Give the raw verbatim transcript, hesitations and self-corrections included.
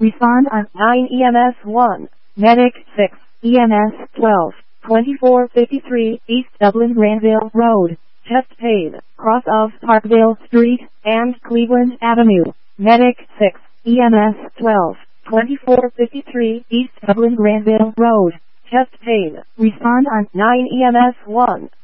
Respond on nine E M S one, Medic six, E M S twelve, twenty-four fifty-three East Dublin Granville Road, chest pain, cross of Parkville Street, and Cleveland Avenue. Medic six, E M S twelve, twenty-four fifty-three East Dublin Granville Road, chest pain. Respond on nine E M S one.